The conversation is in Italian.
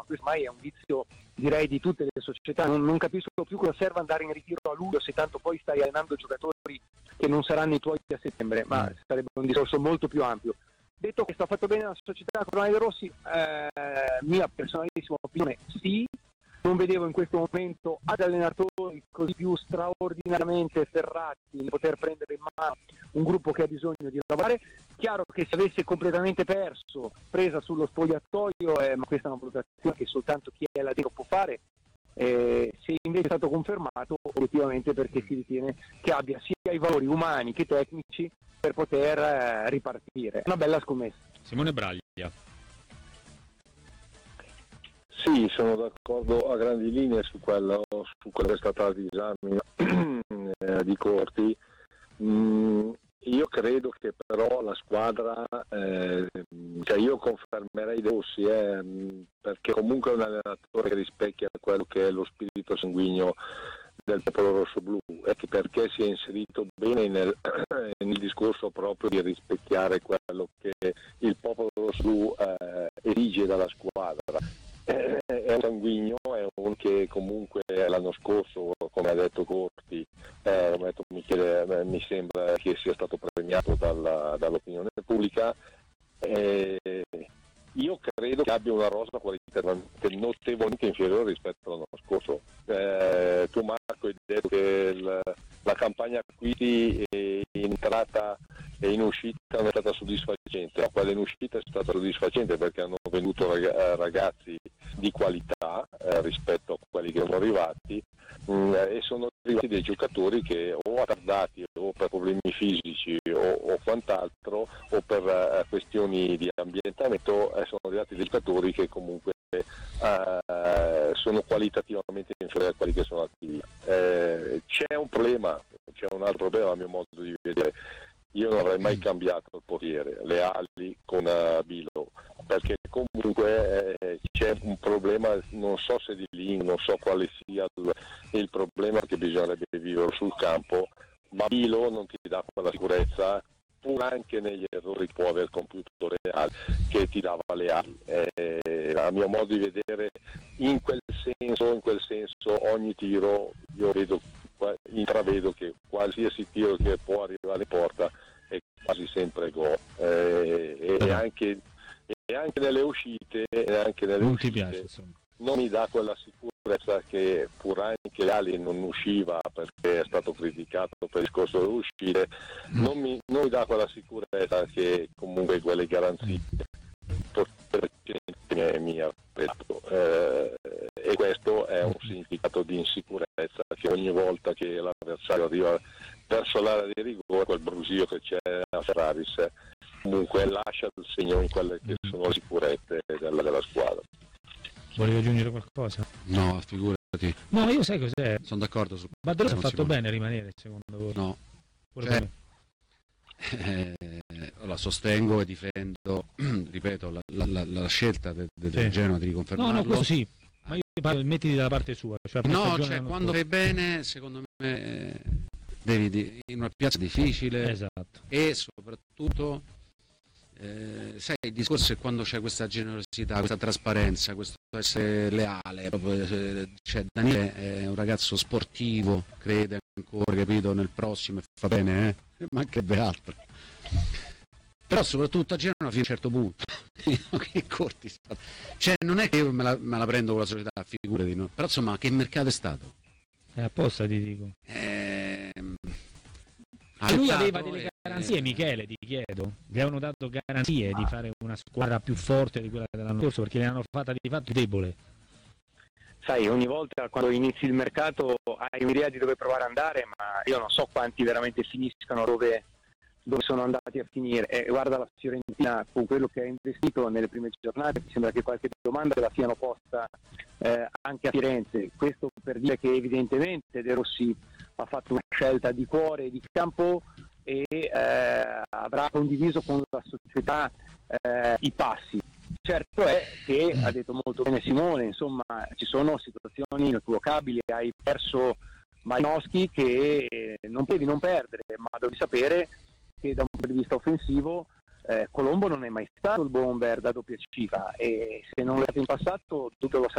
ma questo ormai è un vizio, direi, di tutte le società. Non capisco più cosa serve andare in ritiro a luglio se tanto poi stai allenando giocatori che non saranno i tuoi a settembre, ma sarebbe un discorso molto più ampio. Detto che sta fatto bene la società con Ronaldo Rossi, mia personalissima opinione, sì. Non vedevo in questo momento ad allenatori così più straordinariamente ferrati nel poter prendere in mano un gruppo che ha bisogno di lavorare. Chiaro che se avesse completamente presa sullo spogliatoio, ma questa è una valutazione che soltanto chi è là dentro può fare, se invece è stato confermato, obiettivamente perché si ritiene che abbia sia i valori umani che tecnici per poter ripartire. È una bella scommessa. Simone Braglia. Sì, sono d'accordo a grandi linee su quello che è stata la disamina di Corti. Io credo che però la squadra, cioè io confermerei De Rossi, perché comunque è un allenatore che rispecchia quello che è lo spirito sanguigno del popolo rossoblu, e che perché si è inserito bene nel discorso proprio di rispecchiare quello che il popolo rossoblu esige dalla squadra. È un sanguigno, è un che comunque l'anno scorso, come ha detto Corti, come ha detto Michele, mi sembra che sia stato premiato dall'opinione pubblica. Io credo che abbia una rosa qualitativamente notevolmente inferiore rispetto all'anno scorso. Tu Marco hai detto che la campagna acquisti in entrata e in uscita non è stata soddisfacente. Quella in uscita è stata soddisfacente perché hanno venduto ragazzi di qualità rispetto a quelli che sono arrivati, e sono arrivati dei giocatori che o attardati o per problemi fisici o quant'altro o per questioni di ambientamento, sono arrivati dei giocatori che comunque sono qualitativamente inferiori a quelli che sono attivi. C'è un altro problema a mio modo di vedere. Io non avrei mai cambiato il portiere, le ali con Bilo, perché comunque c'è un problema, non so se di lì, non so quale sia il problema che bisognerebbe vivere sul campo, ma Bilo non ti dà quella sicurezza, pur anche negli errori che può aver compiuto Real, che ti dava le ali. A mio modo di vedere, in quel senso ogni tiro io intravedo che qualsiasi tiro che può arrivare in porta è quasi sempre gol, e anche nelle uscite, Non ti piace, insomma. non mi dà quella sicurezza che, pur anche Ali non usciva perché è stato criticato per il discorso delle uscite, non mi dà quella sicurezza che comunque quelle garanzie mi ha detto, e questo è un significato di insicurezza che ogni volta che l'avversario arriva verso l'area di rigore, quel brusio che c'è a Ferraris comunque lascia il segno in quelle che sono le sicurezze della squadra. Volevi aggiungere qualcosa? No, figurati. No, io sai cos'è? Sono d'accordo su Badros ha fatto bene a rimanere, secondo voi? No. La sostengo e difendo, ripeto, la scelta del Genoa di riconfermarlo. No, questo sì, ma io mettiti dalla parte sua. Cioè quando fai bene, secondo me devi in una piazza difficile, esatto. E soprattutto sai, il discorso è quando c'è questa generosità, questa trasparenza, questo essere leale, proprio, cioè Daniele è un ragazzo sportivo, crede ancora, capito, nel prossimo e fa bene, mancherebbe altro. Però soprattutto a Genova fino a un certo punto che Corti, cioè non è che io me la prendo con la società, figurati, no? Però insomma, che mercato è stato? Apposta ti dico. Lui aveva delle garanzie, Michele, ti chiedo. Gli avevano dato garanzie di fare una squadra più forte di quella dell'anno scorso, perché l'hanno fatta di fatto debole. Sai, ogni volta quando inizi il mercato hai un'idea di dove provare ad andare, ma io non so quanti veramente finiscano dove sono andati a finire. E guarda la Fiorentina con quello che ha investito nelle prime giornate, mi sembra che qualche domanda la siano posta anche a Firenze. Questo per dire che evidentemente De Rossi ha fatto una scelta di cuore e di campo e avrà condiviso con la società i passi. Certo è che, ha detto molto bene Simone, insomma ci sono situazioni inequivocabili, hai perso Malinowski che non devi non perdere, ma devi sapere che da un punto di vista offensivo Colombo non è mai stato il bomber da doppia cifra, e se non l'è stato in passato, dubito lo